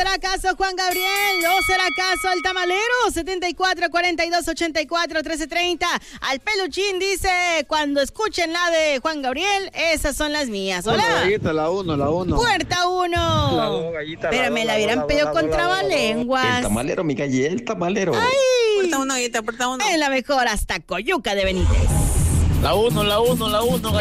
será acaso Juan Gabriel? ¿O será acaso el tamalero? 74 42 84 13 30. Al peluchín dice, cuando escuchen la de Juan Gabriel, esas son las mías. Hola. Gallita, la 1. Puerta 1. Pero me la hubieran pedido con trabalenguas. El tamalero, mi calle, el tamalero. Ay. Puerta 1, gallita, puerta 1. Es la mejor hasta Coyuca de Benítez. La 1, gallita,